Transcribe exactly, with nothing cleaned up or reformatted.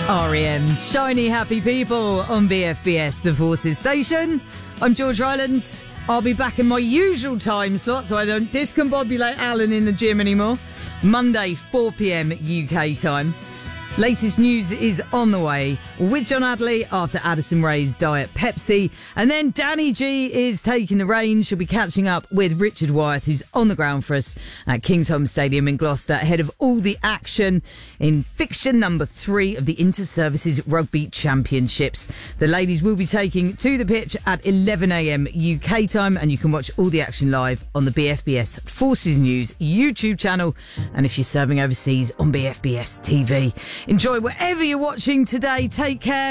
R E M, Shiny Happy People on B F B S, the Forces Station. I'm George Ryland. I'll be back in my usual time slot so I don't discombobulate Alan in the gym anymore. Monday, four p.m. U K time. Latest news is on the way with John Adley after Addison Rae's Diet Pepsi. And then Danny G is taking the reins. She'll be catching up with Richard Wyeth, who's on the ground for us at Kingsholm Stadium in Gloucester, ahead of all the action in fixture number three of the Inter-Services Rugby Championships. The ladies will be taking to the pitch at eleven a.m. U K time, and you can watch all the action live on the B F B S Forces News YouTube channel. And if you're serving overseas, on B F B S T V. Enjoy wherever you're watching today. Take care.